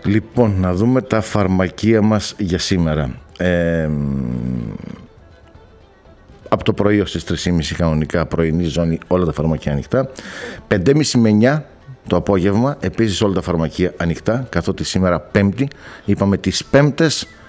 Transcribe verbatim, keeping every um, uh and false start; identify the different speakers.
Speaker 1: Λοιπόν, να δούμε τα φαρμακεία μας για σήμερα. Ε, από το πρωί ως τις τρεις και μισή κανονικά πρωινή ζώνη, όλα τα φαρμακεία ανοιχτά. πέντε και μισή με εννιά το απόγευμα, επίσης όλα τα φαρμακεία ανοιχτά, καθότι σήμερα Πέμπτη, είπαμε τις Πέμπτες